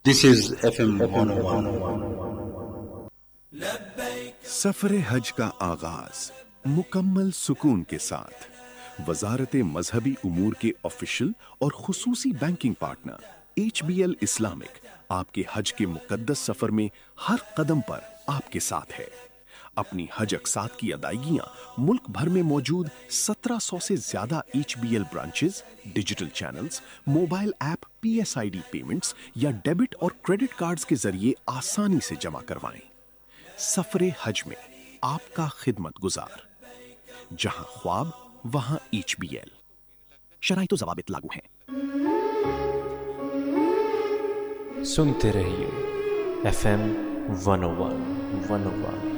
This is FM 101. सफर हज का आगाज मुकम्मल सुकून के साथ वजारत मजहबी उमूर के ऑफिशियल और खुसूसी बैंकिंग पार्टनर HBL इस्लामिक आपके हज के मुकद्दस सफर में हर कदम पर आपके साथ है। अपनी हज अक़सात की अदायगियां मुल्क भर में मौजूद 1700 से ज्यादा HBL branches, digital channels, mobile app, PSID payments या डेबिट और क्रेडिट कार्ड्स के जरिए आसानी से जमा करवाएं। सफरे हज में आपका खिदमत गुजार, जहां ख्वाब वहां HBL। शराइतो ज़वाबित लागू हैं। सुनते रहिए FM 101